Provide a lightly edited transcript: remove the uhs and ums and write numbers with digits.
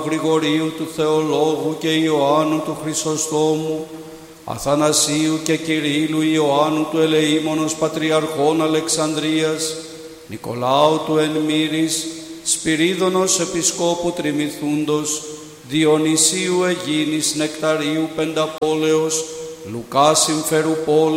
Γρηγορίου του Θεολόγου και Ιωάννου του Χρυσοστόμου, Αθανασίου και Κυρίλλου Ιωάννου του Ελεήμονος Πατριαρχών Αλεξανδρίας, Νικολάου του Ενμύρης, Σπυρίδωνος Επισκόπου Τριμηθούντος, Διονυσίου Αιγίνης Νεκταρίου Πενταπόλεως, Λουκά Συμφερουπόλεως,